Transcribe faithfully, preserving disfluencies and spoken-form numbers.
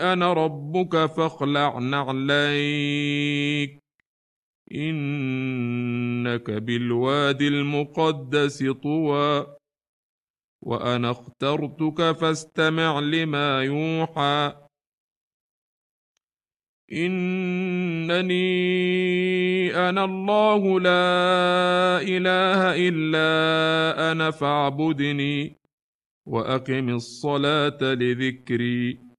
أنا ربك فاخلع نعليك إنك بالوادي المقدس طوى وأنا اخترتك فاستمع لما يوحى إنني أنا الله لا إله إلا أنا فاعبدني وأقم الصلاة لذكري